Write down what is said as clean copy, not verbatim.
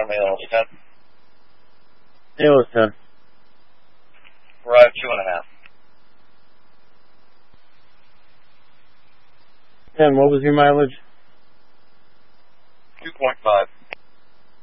on me, it was 10. It was 10. Arrived 2.5. 10, what was your mileage?